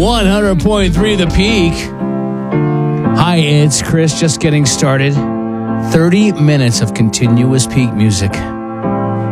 100.3 The Peak. Hi, it's Chris, just getting started. 30 minutes of continuous peak music.